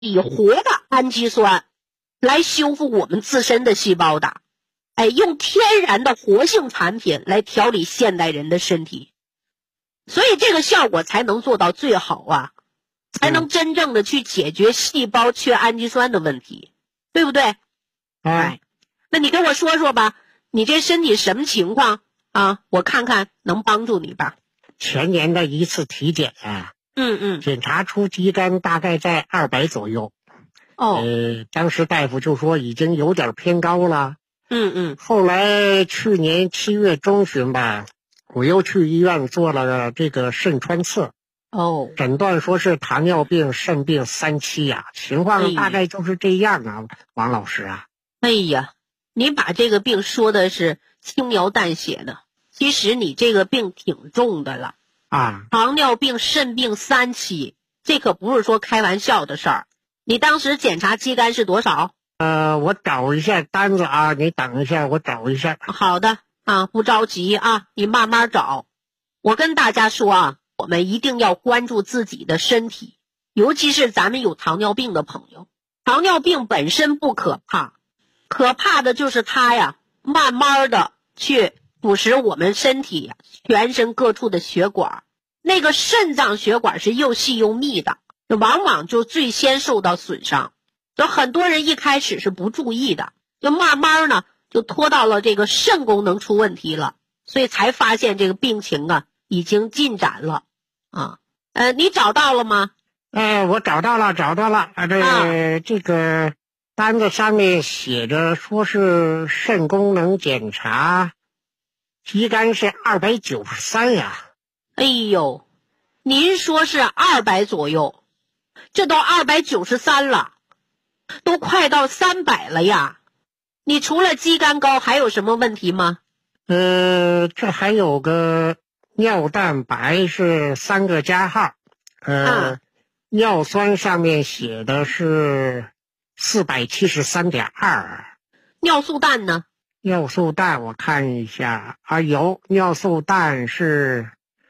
以活的氨基酸来修复我们自身的细胞的。用天然的活性产品来调理现代人的身体，所以这个效果才能做到最好啊，才能真正的去解决细胞缺氨基酸的问题，对不对？那你跟我说说吧，你这身体什么情况啊？我看看能帮助你吧。 前年的一次体检啊，检查出肌酐大概在200左右。当时大夫就说已经有点偏高了。后来去年7月中旬吧，我又去医院做了这个肾穿刺。诊断说是糖尿病肾病3期呀，情况大概就是这样啊，王老师啊。 你把这个病说的是轻描淡写的，其实你这个病挺重的了啊。糖尿病肾病3期，这可不是说开玩笑的事儿。你当时检查肌酐是多少？ 我找一下单子啊，你等一下，我找一下。 好的啊，不着急啊，你慢慢找。我跟大家说啊，我们一定要关注自己的身体，尤其是咱们有糖尿病的朋友。糖尿病本身不可怕，可怕的就是它呀，慢慢的去腐蚀我们身体全身各处的血管。那个肾脏血管是又细又密的，往往就最先受到损伤。有很多人一开始是不注意的，就慢慢呢就拖到了这个肾功能出问题了，所以才发现这个病情啊已经进展了啊。你找到了吗？ 我找到了。这个单子上面写着说是肾功能检查，肌酐是293呀。 您说是200左右，这都293了，都快到300了呀。你除了肌酐高还有什么问题吗？ 这还有个尿蛋白是3个加号，尿酸上面写的是473.2。 尿素氮呢？ 尿素氮我看一下有尿素氮是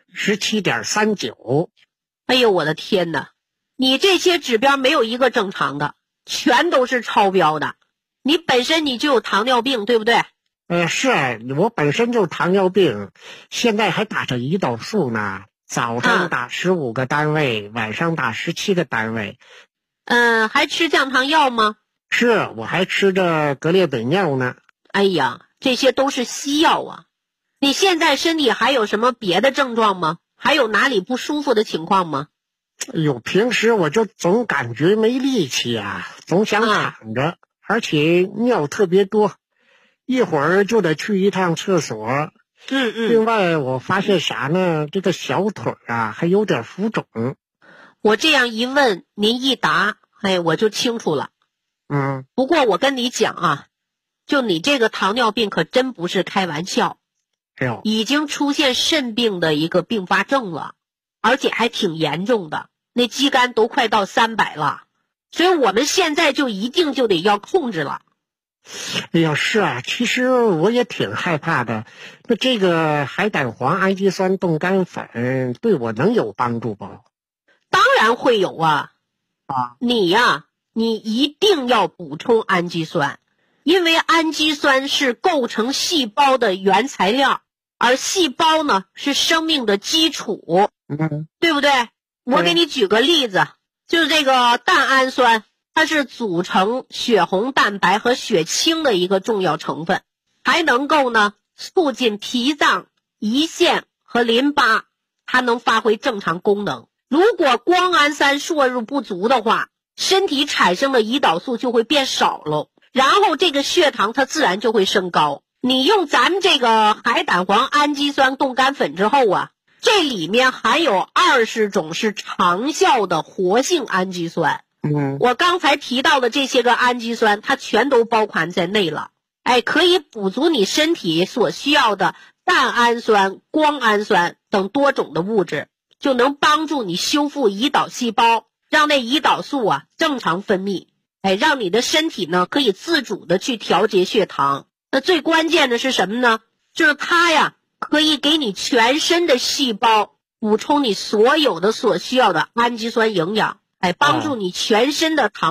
17.39。 我的天哪，你这些指标没有一个正常的，全都是超标的。你本身你就有糖尿病，对不对？ 是我本身就糖尿病，现在还打着胰岛素呢，早上打15个单位，晚上打17个单位。 还吃降糖药吗？ 是，我还吃着格列本药呢。 这些都是西药啊。你现在身体还有什么别的症状吗？还有哪里不舒服的情况吗？ 平时我就总感觉没力气啊，总想躺着，而且尿特别多，一会儿就得去一趟厕所。另外我发现啥呢？这个小腿啊还有点浮肿。 我这样一问，您一答，我就清楚了。不过我跟你讲啊，就你这个糖尿病可真不是开玩笑，已经出现肾病的一个并发症了，而且还挺严重的，那肌酐都快到300了，所以我们现在就一定就得要控制了。 是啊，其实我也挺害怕的。那这个海胆黄氨基酸冻干粉对我能有帮助不？ 当然会有啊。你一定要补充氨基酸，因为氨基酸是构成细胞的原材料，而细胞呢是生命的基础，对不对？我给你举个例子，就是这个蛋氨酸，它是组成血红蛋白和血清的一个重要成分，还能够呢促进脾脏、胰腺和淋巴，它能发挥正常功能。如果胱氨酸摄入不足的话，身体产生的胰岛素就会变少了，然后这个血糖它自然就会升高。你用咱们这个海胆黄氨基酸冻干粉之后啊，这里面含有20种是长效的活性氨基酸。我刚才提到的这些个氨基酸，它全都包含在内了。可以补足你身体所需要的蛋氨酸、胱氨酸等多种的物质，就能帮助你修复胰岛细胞，让那胰岛素啊正常分泌，让你的身体呢可以自主的去调节血糖。那最关键的是什么呢？就是它呀可以给你全身的细胞补充你所有的所需要的氨基酸营养， 帮助你全身的糖